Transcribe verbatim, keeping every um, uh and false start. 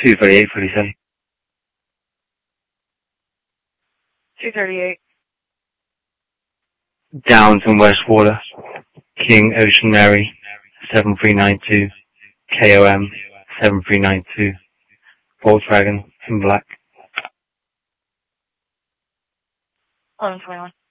two thirty-eight forty-seven. two thirty-eight. Downton Westwater, King Ocean Mary, seven three nine two, K O M, seven three nine two, Volkswagen in black. eleven twenty-one.